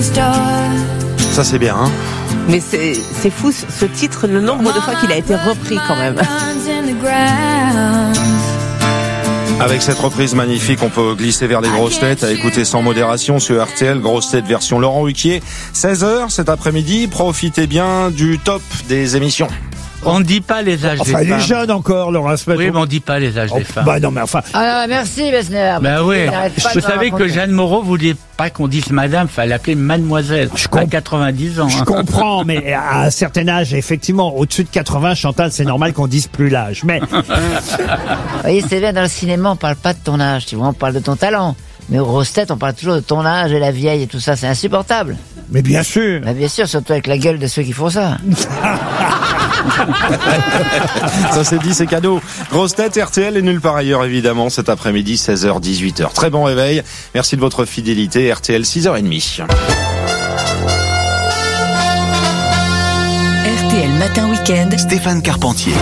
Ça c'est bien, hein. Mais c'est fou ce titre, le nombre de fois qu'il a été repris quand même. Avec cette reprise magnifique, on peut glisser vers les grosses têtes à écouter sans modération sur RTL, grosses têtes version Laurent Ruquier. 16h cet après-midi, profitez bien du top des émissions. On ne dit pas les âges des femmes. Enfin, les jeunes encore, Laurent. Oui, mais on ne dit pas les âges des femmes. Bah non, mais enfin. Ah, merci, Besnéard. Ben oui. Vous savez que Jeanne Moreau voulait pas qu'on dise madame, fallait l'appeler mademoiselle. À 90 ans. Je comprends, mais à un certain âge, effectivement, au-dessus de 80, Chantal, c'est normal qu'on dise plus l'âge. Mais. Vous voyez, c'est bien, dans le cinéma, on parle pas de ton âge, tu vois, on parle de ton talent. Mais aux grosses têtes, on parle toujours de ton âge et la vieille et tout ça, c'est insupportable. Mais bien sûr. Mais bien sûr, surtout avec la gueule de ceux qui font ça. Ça c'est dit, c'est cadeau. Grosse tête, RTL et nulle part ailleurs évidemment cet après-midi 16h 18h. Très bon réveil. Merci de votre fidélité. RTL 6h30. RTL Matin Week-end. Stéphane Carpentier.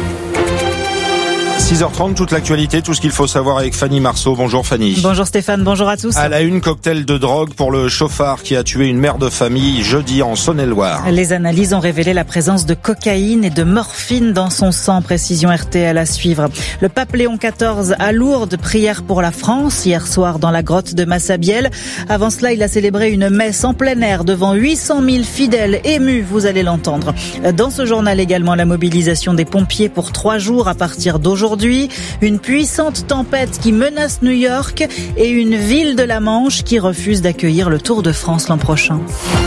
6h30, toute l'actualité, tout ce qu'il faut savoir avec Fanny Marceau. Bonjour Fanny. Bonjour Stéphane, bonjour à tous. À la une, cocktail de drogue pour le chauffard qui a tué une mère de famille jeudi en Saône-et-Loire. Les analyses ont révélé la présence de cocaïne et de morphine dans son sang, précision RTL à suivre. Le pape Léon XIV à Lourdes, prière pour la France, hier soir dans la grotte de Massabielle. Avant cela, il a célébré une messe en plein air devant 800 000 fidèles émus, vous allez l'entendre. Dans ce journal également, la mobilisation des pompiers pour 3 jours à partir d'aujourd'hui. Une puissante tempête qui menace New York et une ville de la Manche qui refuse d'accueillir le Tour de France l'an prochain.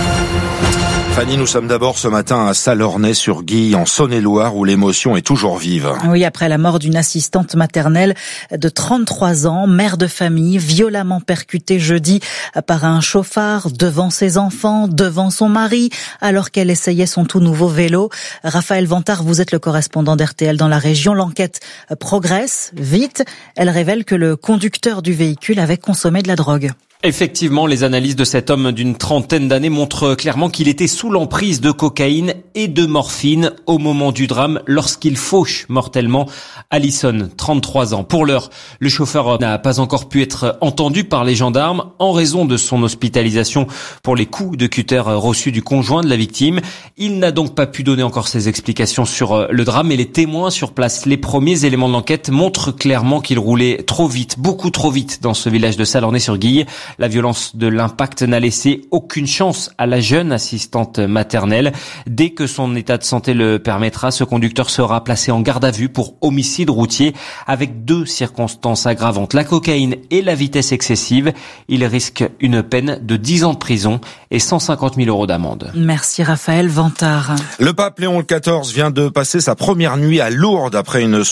Fanny, nous sommes d'abord ce matin à Salornay-sur-Guille, en Saône-et-Loire, où l'émotion est toujours vive. Oui, après la mort d'une assistante maternelle de 33 ans, mère de famille, violemment percutée jeudi par un chauffard devant ses enfants, devant son mari, alors qu'elle essayait son tout nouveau vélo. Raphaël Vantard, vous êtes le correspondant d'RTL dans la région. L'enquête progresse vite. Elle révèle que le conducteur du véhicule avait consommé de la drogue. Effectivement, les analyses de cet homme d'une trentaine d'années montrent clairement qu'il était sous l'emprise de cocaïne et de morphine au moment du drame lorsqu'il fauche mortellement Alison, 33 ans. Pour l'heure, le chauffeur n'a pas encore pu être entendu par les gendarmes en raison de son hospitalisation pour les coups de cutter reçus du conjoint de la victime. Il n'a donc pas pu donner encore ses explications sur le drame et les témoins sur place. Les premiers éléments de l'enquête montrent clairement qu'il roulait trop vite, beaucoup trop vite dans ce village de Salornay-sur-Guille. La violence de l'impact n'a laissé aucune chance à la jeune assistante maternelle. Dès que son état de santé le permettra, ce conducteur sera placé en garde à vue pour homicide routier avec 2 circonstances aggravantes, la cocaïne et la vitesse excessive. Il risque une peine de 10 ans de prison et 150 000 € d'amende. Merci Raphaël Vantard. Le pape Léon XIV vient de passer sa première nuit à Lourdes après une